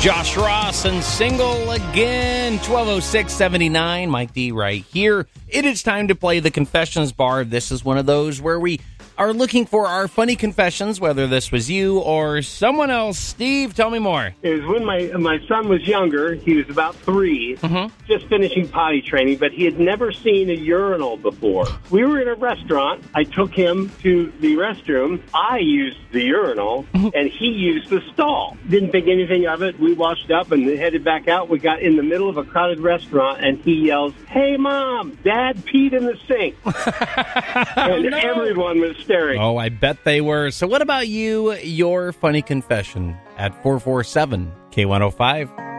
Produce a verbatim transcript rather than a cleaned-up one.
Josh Ross and Single Again, twelve oh six seventy-nine. Mike D right here. It is time to play the Confessions Bar. This is one of those where we are looking for our funny confessions, whether this was you or someone else. Steve, tell me more. It was when my my son was younger. He was about three, mm-hmm. just finishing potty training, but he had never seen a urinal before. We were in a restaurant. I took him to the restroom. I used the urinal, and he used the stall. Didn't think anything of it. We washed up and headed back out. We got in the middle of a crowded restaurant, and he yells, "Hey, Mom, Dad peed in the sink." And no. everyone was staring. Oh, I bet they were. So what about you, your funny confession at four four seven K one oh five?